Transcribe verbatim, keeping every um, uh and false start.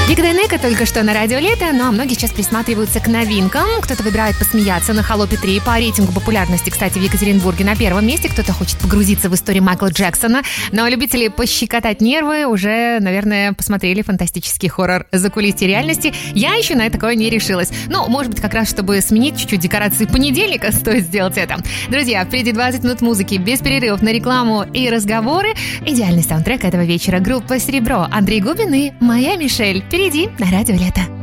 Вика Дайнеко только что на радио Лето, ну а многие сейчас присматриваются к новинкам. Кто-то выбирает посмеяться на Холопе три. По рейтингу популярности, кстати, в Екатеринбурге на первом месте. Кто-то хочет погрузиться в историю Майкла Джексона. Но любители пощекотать нервы уже, наверное, посмотрели фантастический хоррор «Закулисье реальности». Я еще на такое не решилась. Ну, может быть, как раз, чтобы сменить чуть-чуть декорации понедельника, стоит сделать это. Друзья, впереди двадцать минут музыки без перерывов на рекламу и разговоры. Идеальный саундтрек этого вечера. Группа «Серебро», Андрей Губин и моя Мишель. Впереди на радио Лето.